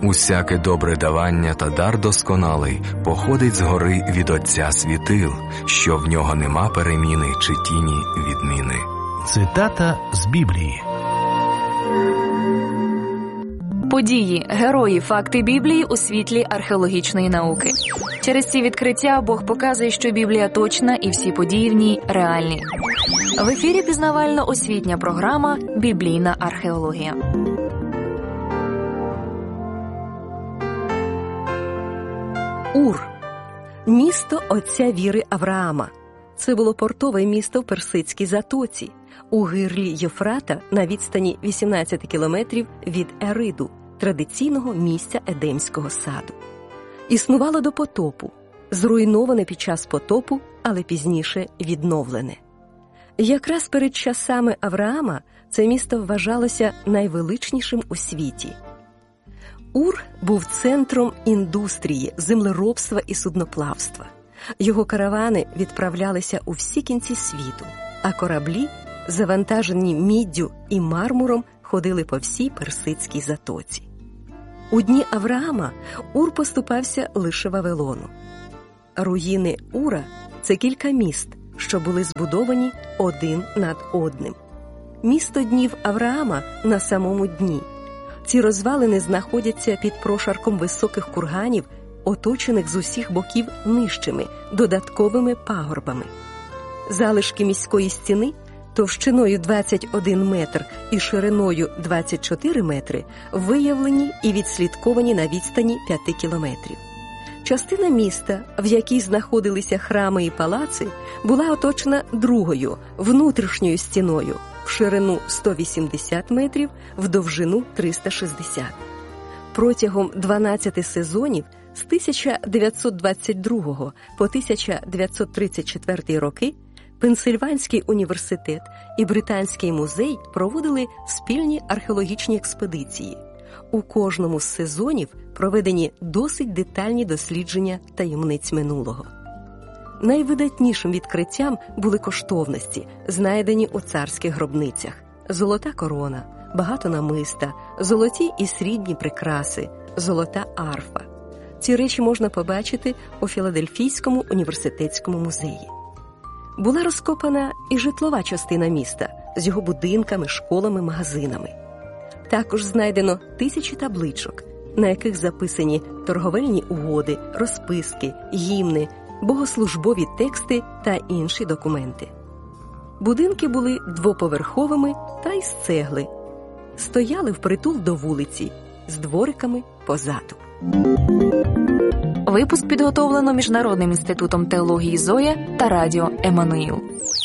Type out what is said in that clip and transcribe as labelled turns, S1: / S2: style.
S1: Усяке добре давання та дар досконалий походить згори від Отця світил, що в нього нема переміни чи тіні відміни.
S2: Цитата з Біблії.
S3: Події, герої, факти Біблії у світлі археологічної науки. Через ці відкриття Бог показує, що Біблія точна і всі події в ній реальні. В ефірі пізнавально-освітня програма «Біблійна археологія».
S4: Ур – місто отця віри Авраама. Це було портове місто в Персидській затоці, у гирлі Єфрата на відстані 18 кілометрів від Ериду, традиційного місця Едемського саду. Існувало до потопу, зруйноване під час потопу, але пізніше відновлене. Якраз перед часами Авраама це місто вважалося найвеличнішим у світі. Ур був центром індустрії, землеробства і судноплавства. Його каравани відправлялися у всі кінці світу, а кораблі, завантажені міддю і мармуром, ходили по всій Персидській затоці. У дні Авраама Ур поступався лише Вавилону. Руїни Ура – це кілька міст, що були збудовані один над одним. Місто днів Авраама на самому дні. Ці розвалини знаходяться під прошарком високих курганів, оточених з усіх боків нижчими, додатковими пагорбами. Залишки міської стіни товщиною 21 метр і шириною 24 метри виявлені і відслідковані на відстані 5 кілометрів. Частина міста, в якій знаходилися храми і палаци, була оточена другою, внутрішньою стіною, в ширину 180 метрів, в довжину 360. Протягом 12 сезонів з 1922 по 1934 роки Пенсильванський університет і Британський музей проводили спільні археологічні експедиції. У кожному з сезонів проведені досить детальні дослідження таємниць минулого. Найвидатнішим відкриттям були коштовності, знайдені у царських гробницях. Золота корона, багато намиста, золоті і срібні прикраси, золота арфа. Ці речі можна побачити у Філадельфійському університетському музеї. Була розкопана і житлова частина міста з його будинками, школами, магазинами. Також знайдено тисячі табличок, на яких записані торговельні угоди, розписки, гімни, богослужбові тексти та інші документи. Будинки були двоповерховими та із цегли. Стояли впритул до вулиці, з двориками позаду.
S3: Випуск підготовлено Міжнародним інститутом теології «Зоя» та радіо «Еммануїл».